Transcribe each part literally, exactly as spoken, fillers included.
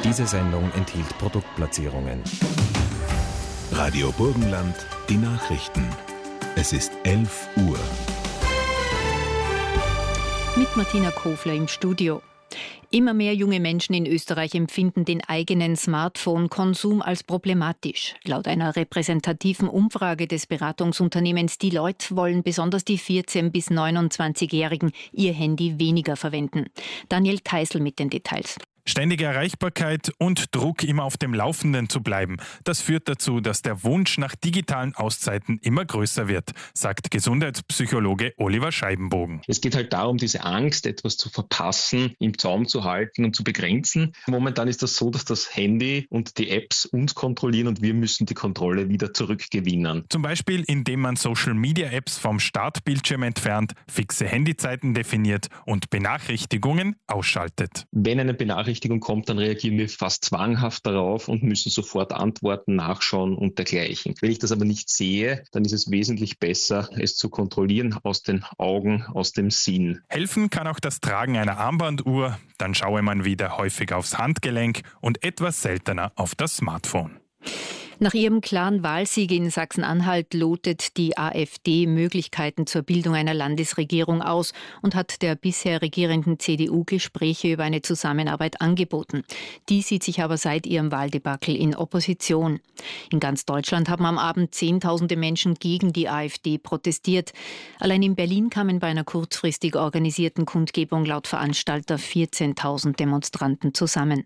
Diese Sendung enthielt Produktplatzierungen. Radio Burgenland, die Nachrichten. Es ist elf Uhr. Mit Martina Kofler im Studio. Immer mehr junge Menschen in Österreich empfinden den eigenen Smartphone-Konsum als problematisch. Laut einer repräsentativen Umfrage des Beratungsunternehmens Deloitte wollen besonders die vierzehn- bis neunundzwanzigjährigen ihr Handy weniger verwenden. Daniel Teisel mit den Details. Ständige Erreichbarkeit und Druck, immer auf dem Laufenden zu bleiben. Das führt dazu, dass der Wunsch nach digitalen Auszeiten immer größer wird, sagt Gesundheitspsychologe Oliver Scheibenbogen. Es geht halt darum, diese Angst, etwas zu verpassen, im Zaum zu halten und zu begrenzen. Momentan ist das so, dass das Handy und die Apps uns kontrollieren und wir müssen die Kontrolle wieder zurückgewinnen. Zum Beispiel, indem man Social-Media-Apps vom Startbildschirm entfernt, fixe Handyzeiten definiert und Benachrichtigungen ausschaltet. Wenn eine Benachrichtigung kommt, dann reagieren wir fast zwanghaft darauf und müssen sofort antworten, nachschauen und dergleichen. Wenn ich das aber nicht sehe, dann ist es wesentlich besser, es zu kontrollieren aus den Augen, aus dem Sinn. Helfen kann auch das Tragen einer Armbanduhr, dann schaue man wieder häufig aufs Handgelenk und etwas seltener auf das Smartphone. Nach ihrem klaren Wahlsieg in Sachsen-Anhalt lotet die AfD Möglichkeiten zur Bildung einer Landesregierung aus und hat der bisher regierenden C D U Gespräche über eine Zusammenarbeit angeboten. Die sieht sich aber seit ihrem Wahldebakel in Opposition. In ganz Deutschland haben am Abend Zehntausende Menschen gegen die AfD protestiert. Allein in Berlin kamen bei einer kurzfristig organisierten Kundgebung laut Veranstalter vierzehntausend Demonstranten zusammen.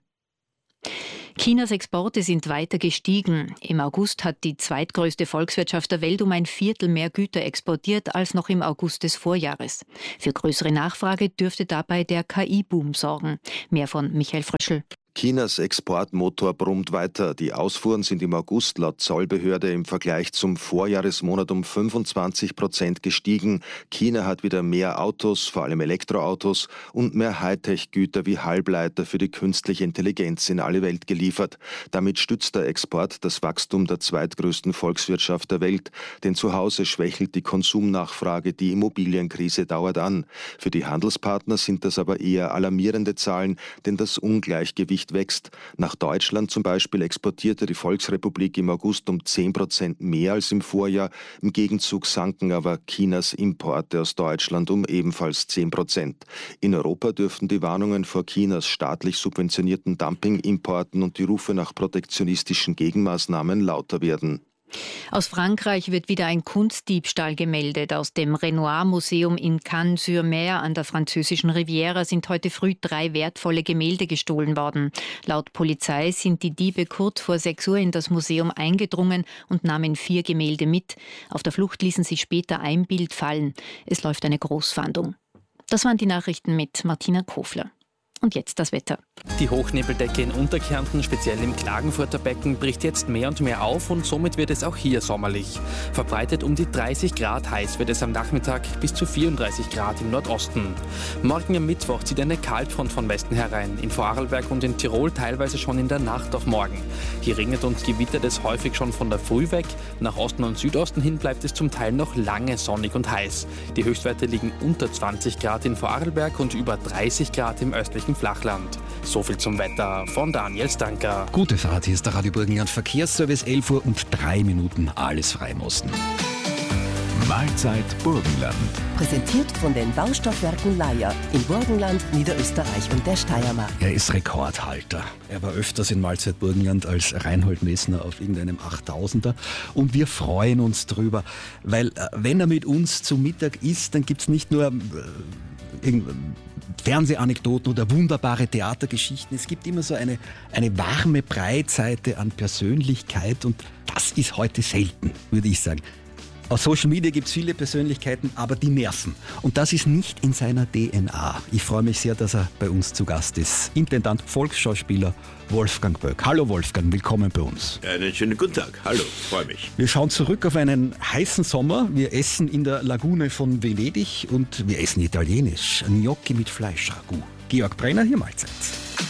Chinas Exporte sind weiter gestiegen. Im August hat die zweitgrößte Volkswirtschaft der Welt um ein Viertel mehr Güter exportiert als noch im August des Vorjahres. Für größere Nachfrage dürfte dabei der K I-Boom sorgen. Mehr von Michael Fröschel. Chinas Exportmotor brummt weiter. Die Ausfuhren sind im August laut Zollbehörde im Vergleich zum Vorjahresmonat um fünfundzwanzig Prozent gestiegen. China hat wieder mehr Autos, vor allem Elektroautos, und mehr Hightech-Güter wie Halbleiter für die künstliche Intelligenz in alle Welt geliefert. Damit stützt der Export das Wachstum der zweitgrößten Volkswirtschaft der Welt. Denn zu Hause schwächelt die Konsumnachfrage, die Immobilienkrise dauert an. Für die Handelspartner sind das aber eher alarmierende Zahlen, denn das Ungleichgewicht wächst. Nach Deutschland zum Beispiel exportierte die Volksrepublik im August um zehn Prozent mehr als im Vorjahr. Im Gegenzug sanken aber Chinas Importe aus Deutschland um ebenfalls zehn Prozent. In Europa dürften die Warnungen vor Chinas staatlich subventionierten Dumpingimporten und die Rufe nach protektionistischen Gegenmaßnahmen lauter werden. Aus Frankreich wird wieder ein Kunstdiebstahl gemeldet. Aus dem Renoir-Museum in Cannes-sur-Mer an der französischen Riviera sind heute früh drei wertvolle Gemälde gestohlen worden. Laut Polizei sind die Diebe kurz vor sechs Uhr in das Museum eingedrungen und nahmen vier Gemälde mit. Auf der Flucht ließen sie später ein Bild fallen. Es läuft eine Großfahndung. Das waren die Nachrichten mit Martina Kofler. Und jetzt das Wetter. Die Hochnebeldecke in Unterkärnten, speziell im Klagenfurter Becken, bricht jetzt mehr und mehr auf und somit wird es auch hier sommerlich. Verbreitet um die dreißig Grad, heiß wird es am Nachmittag bis zu vierunddreißig Grad im Nordosten. Morgen am Mittwoch zieht eine Kaltfront von Westen herein, in Vorarlberg und in Tirol teilweise schon in der Nacht auf morgen. Hier regnet und gewittert es häufig schon von der Früh weg. Nach Osten und Südosten hin bleibt es zum Teil noch lange sonnig und heiß. Die Höchstwerte liegen unter zwanzig Grad in Vorarlberg und über dreißig Grad im östlichen Flachland. So viel zum Wetter von Daniel Stanker. Gute Fahrt, hier ist der Radio Burgenland Verkehrsservice, elf Uhr und drei Minuten, alles frei im Osten. Mahlzeit Burgenland. Präsentiert von den Baustoffwerken Leier in Burgenland, Niederösterreich und der Steiermark. Er ist Rekordhalter. Er war öfters in Mahlzeit Burgenland als Reinhold Messner auf irgendeinem achttausender. Und wir freuen uns drüber, weil äh, wenn er mit uns zu Mittag isst, dann gibt es nicht nur äh, Fernsehanekdoten oder wunderbare Theatergeschichten. Es gibt immer so eine, eine warme Breitseite an Persönlichkeit und das ist heute selten, würde ich sagen. Auf Social Media gibt es viele Persönlichkeiten, aber die nerven. Und das ist nicht in seiner D N A. Ich freue mich sehr, dass er bei uns zu Gast ist. Intendant, Volksschauspieler Wolfgang Böck. Hallo Wolfgang, willkommen bei uns. Einen schönen guten Tag. Hallo, freue mich. Wir schauen zurück auf einen heißen Sommer. Wir essen in der Lagune von Venedig und wir essen italienisch. Gnocchi mit Fleischragout. Georg Brenner, hier Mahlzeit.